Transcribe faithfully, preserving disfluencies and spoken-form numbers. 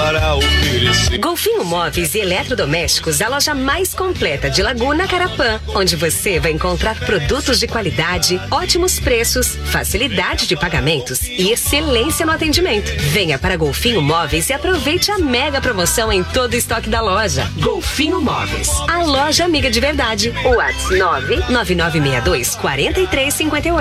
para oferecer. Golfinho Móveis e Eletrodomésticos, a loja mais completa de Laguna Carapã, onde você vai encontrar produtos de qualidade, ótimos preços, facilidade de pagamentos e excelência no atendimento. Venha para Golfinho Móveis e aproveite a mega promoção em todo o estoque da loja. Golfinho Móveis, a loja amiga de verdade. WhatsApp nove nove nove seis dois quatro três cinco oito.